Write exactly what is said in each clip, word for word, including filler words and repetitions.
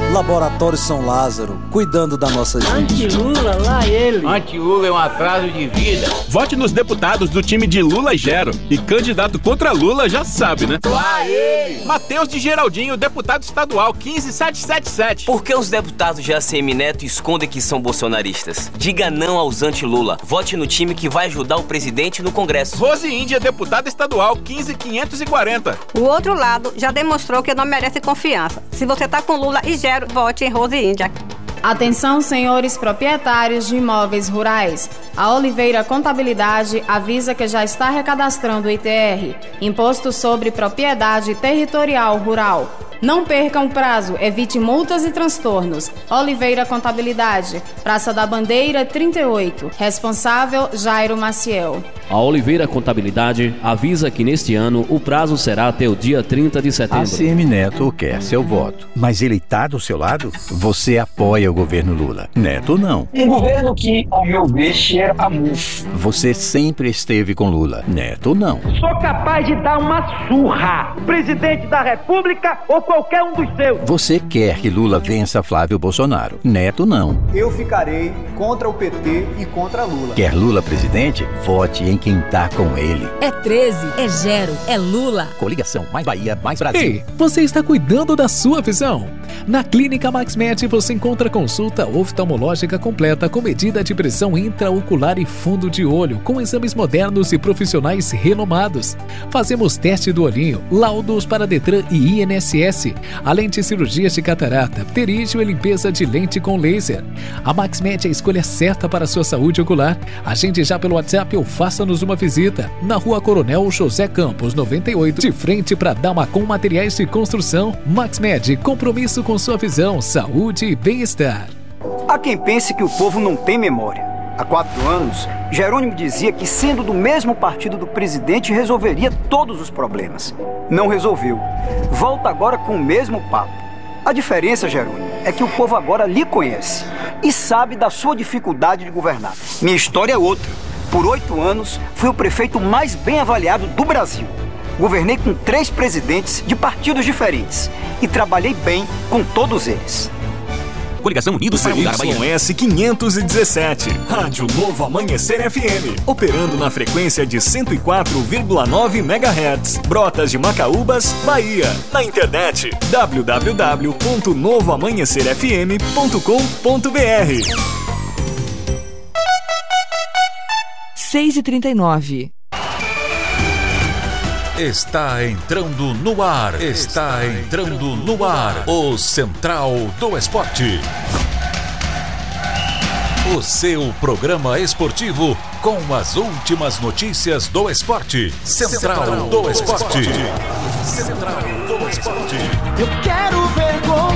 Laboratório São Lázaro, cuidando da nossa gente. Anti-Lula, lá ele. Anti-Lula é um atraso de vida. Vote nos deputados do time de Lula e Gero. E candidato contra Lula já sabe, né? Lá ele. Matheus de Geraldinho, deputado estadual quinze sete sete sete. Por que os deputados de A C M Neto escondem que são bolsonaristas? Diga não aos anti-Lula. Vote no time que vai ajudar o presidente no Congresso. Rose Índia, deputada estadual quinze quinhentos e quarenta. O outro lado já demonstrou que não merece confiança. Se você tá com Lula e Gero, vote em Rose Índia. Atenção, senhores proprietários de imóveis rurais. A Oliveira Contabilidade avisa que já está recadastrando o I T R, Imposto sobre Propriedade Territorial Rural. Não percam o prazo, evite multas e transtornos. Oliveira Contabilidade, Praça da Bandeira trinta e oito. Responsável, Jairo Maciel. A Oliveira Contabilidade avisa que neste ano o prazo será até o dia trinta de setembro. A C M Neto quer seu voto, mas ele está do seu lado? Você apoia o governo Lula. Neto não. Um governo que, ao meu ver, cheira a mufo. Você sempre esteve com Lula. Neto não. Sou capaz de dar uma surra. Presidente da República ou qualquer um dos seus. Você quer que Lula vença Flávio Bolsonaro. Neto não. Eu ficarei contra o P T e contra Lula. Quer Lula presidente? Vote em quem tá com ele. É treze, é Gero, é Lula. Coligação Mais Bahia, Mais Brasil. Ei, você está cuidando da sua visão? Na Clínica MaxMed você encontra consulta oftalmológica completa com medida de pressão intraocular e fundo de olho, com exames modernos e profissionais renomados. Fazemos teste do olhinho, laudos para Detran e I N S S, além de cirurgias de catarata, pterígio e limpeza de lente com laser. A MaxMed é a escolha certa para a sua saúde ocular. Agende já pelo WhatsApp ou faça-nos uma visita. Na Rua Coronel José Campos, noventa e oito, de frente para Damacom Materiais de Construção. MaxMed, compromisso com sua visão, saúde e bem-estar. Há quem pense que o povo não tem memória. Há quatro anos, Jerônimo dizia que, sendo do mesmo partido do presidente, resolveria todos os problemas. Não resolveu. Volta agora com o mesmo papo. A diferença, Jerônimo, é que o povo agora lhe conhece e sabe da sua dificuldade de governar. Minha história é outra. Por oito anos, fui o prefeito mais bem avaliado do Brasil. Governei com três presidentes de partidos diferentes e trabalhei bem com todos eles. Coligação Unidos para mudar a Bahia. Y S quinhentos e dezessete, Rádio Novo Amanhecer F M, operando na frequência de cento e quatro vírgula nove megahertz, Brotas de Macaúbas, Bahia. Na internet, w w w ponto novo amanhecer f m ponto com ponto b r. seis e trinta e nove. Está entrando no ar, está entrando no ar, o Central do Esporte. O seu programa esportivo com as últimas notícias do esporte. Central do Esporte. Central do Esporte. Eu quero ver gol.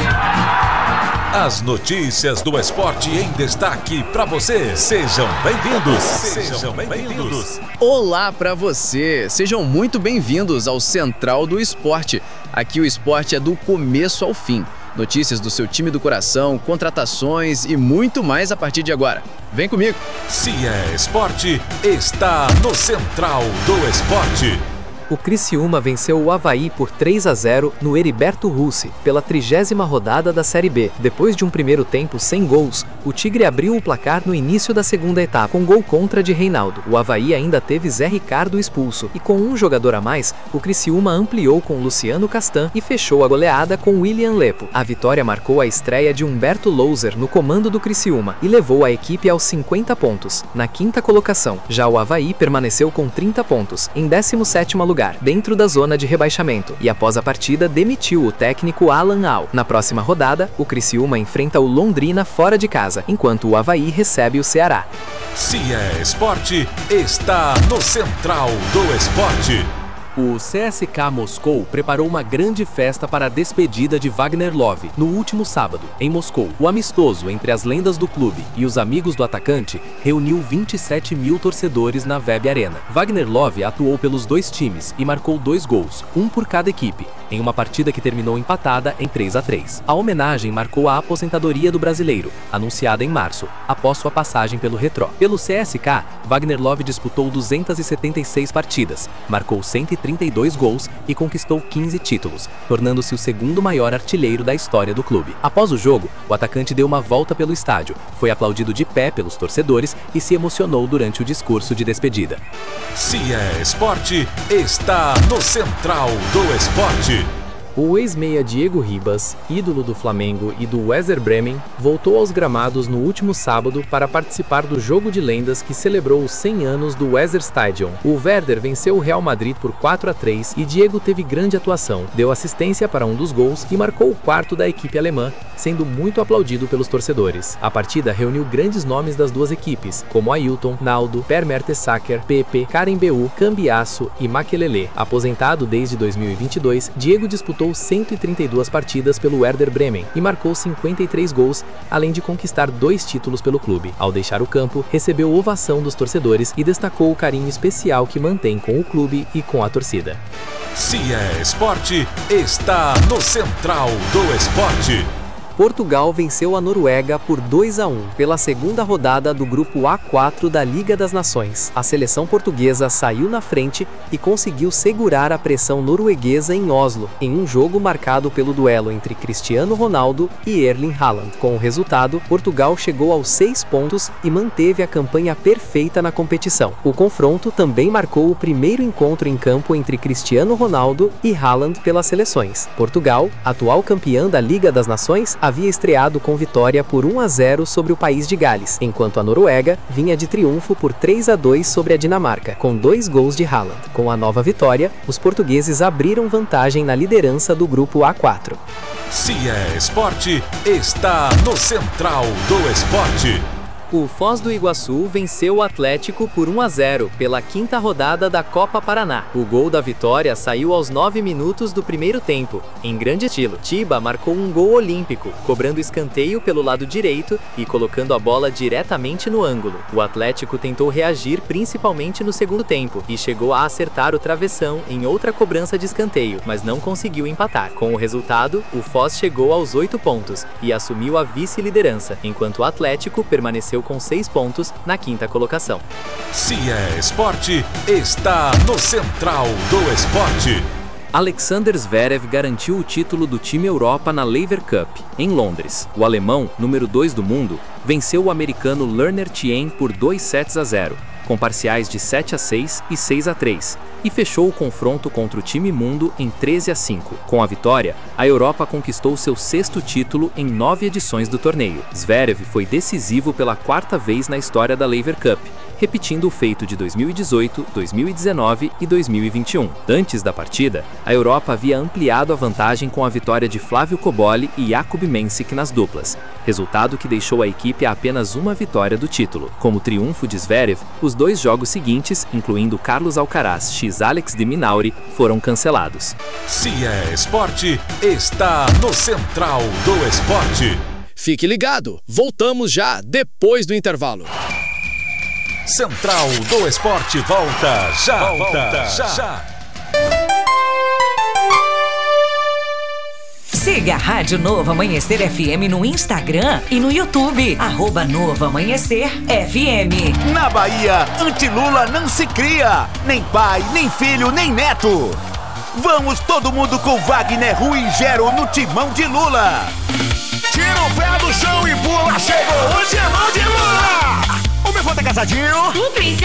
As notícias do esporte em destaque para você. Sejam bem-vindos. Sejam bem-vindos. Olá para você. Sejam muito bem-vindos ao Central do Esporte. Aqui o esporte é do começo ao fim. Notícias do seu time do coração, contratações e muito mais a partir de agora. Vem comigo. Se é esporte, está no Central do Esporte. O Criciúma venceu o Avaí por três a zero no Heriberto Russi, pela trigésima rodada da Série B. Depois de um primeiro tempo sem gols, o Tigre abriu o placar no início da segunda etapa, com gol contra de Reinaldo. O Avaí ainda teve Zé Ricardo expulso, e com um jogador a mais, o Criciúma ampliou com Luciano Castan e fechou a goleada com William Lepo. A vitória marcou a estreia de Humberto Louser no comando do Criciúma e levou a equipe aos cinquenta pontos, na quinta colocação. Já o Avaí permaneceu com trinta pontos, em décimo sétimo lugar. Dentro da zona de rebaixamento, e após a partida demitiu o técnico Alan Al. Na próxima rodada, o Criciúma enfrenta o Londrina fora de casa, enquanto o Avaí recebe o Ceará. Se é esporte, está no Central do Esporte. O C S K Moscou preparou uma grande festa para a despedida de Wagner Love no último sábado, em Moscou. O amistoso entre as lendas do clube e os amigos do atacante reuniu vinte e sete mil torcedores na Web Arena. Wagner Love atuou pelos dois times e marcou dois gols, um por cada equipe, em uma partida que terminou empatada em três a três. A homenagem marcou a aposentadoria do brasileiro, anunciada em março, após sua passagem pelo Retrô. Pelo C S K, Wagner Love disputou duzentas e setenta e seis partidas, marcou cento e trinta e dois gols e conquistou quinze títulos, tornando-se o segundo maior artilheiro da história do clube. Após o jogo, o atacante deu uma volta pelo estádio, foi aplaudido de pé pelos torcedores e se emocionou durante o discurso de despedida. Se é esporte, está no Central do Esporte. O ex-meia Diego Ribas, ídolo do Flamengo e do Werder Bremen, voltou aos gramados no último sábado para participar do jogo de lendas que celebrou os cem anos do Weserstadion. O Werder venceu o Real Madrid por quatro a três e Diego teve grande atuação, deu assistência para um dos gols e marcou o quarto da equipe alemã, sendo muito aplaudido pelos torcedores. A partida reuniu grandes nomes das duas equipes, como Ailton, Naldo, Per Mertesacker, Pepe, Karembeu, Cambiasso e Makelele. Aposentado desde dois mil e vinte e dois, Diego disputou cento e trinta e duas partidas pelo Werder Bremen e marcou cinquenta e três gols, além de conquistar dois títulos pelo clube. Ao deixar o campo, recebeu ovação dos torcedores e destacou o carinho especial que mantém com o clube e com a torcida. Se é esporte, está no Central do Esporte. Portugal venceu a Noruega por dois a um pela segunda rodada do grupo A quatro da Liga das Nações. A seleção portuguesa saiu na frente e conseguiu segurar a pressão norueguesa em Oslo, em um jogo marcado pelo duelo entre Cristiano Ronaldo e Erling Haaland. Com o resultado, Portugal chegou aos seis pontos e manteve a campanha perfeita na competição. O confronto também marcou o primeiro encontro em campo entre Cristiano Ronaldo e Haaland pelas seleções. Portugal, atual campeã da Liga das Nações, havia estreado com vitória por um a zero sobre o país de Gales, enquanto a Noruega vinha de triunfo por três a dois sobre a Dinamarca, com dois gols de Haaland. Com a nova vitória, os portugueses abriram vantagem na liderança do grupo A quatro. Se é esporte, está no Central do Esporte. O Foz do Iguaçu venceu o Atlético por um a zero pela quinta rodada da Copa Paraná. O gol da vitória saiu aos nove minutos do primeiro tempo. Em grande estilo, Tiba marcou um gol olímpico, cobrando escanteio pelo lado direito e colocando a bola diretamente no ângulo. O Atlético tentou reagir principalmente no segundo tempo e chegou a acertar o travessão em outra cobrança de escanteio, mas não conseguiu empatar. Com o resultado, o Foz chegou aos oito pontos e assumiu a vice-liderança, enquanto o Atlético permaneceu com seis pontos na quinta colocação. Se é esporte, está no Central do Esporte. Alexander Zverev garantiu o título do time Europa na Laver Cup, em Londres. O alemão, número dois do mundo, venceu o americano Lerner Tien por dois sets a zero, com parciais de sete a seis e seis a três, e fechou o confronto contra o time mundo em treze a cinco. Com a vitória, a Europa conquistou seu sexto título em nove edições do torneio. Zverev foi decisivo pela quarta vez na história da Laver Cup, repetindo o feito de dois mil e dezoito, dois mil e dezenove e dois mil e vinte e um. Antes da partida, a Europa havia ampliado a vantagem com a vitória de Flávio Koboli e Jakub Mensik nas duplas, resultado que deixou a equipe a apenas uma vitória do título. Como triunfo de Zverev, os dois jogos seguintes, incluindo Carlos Alcaraz x Alex de Minauri, foram cancelados. Se é esporte, está no Central do Esporte. Fique ligado, voltamos já depois do intervalo. Central do Esporte volta já, volta já. já. Siga a Rádio Novo Amanhecer F M no Instagram e no YouTube. Arroba Novo Amanhecer F M. Na Bahia, anti-Lula não se cria. Nem pai, nem filho, nem neto. Vamos todo mundo com Wagner, Rui e Gero no timão de Lula. Tira o pé do chão e pula. Chegou o timão de Lula. O meu vô tá casadinho. O príncipe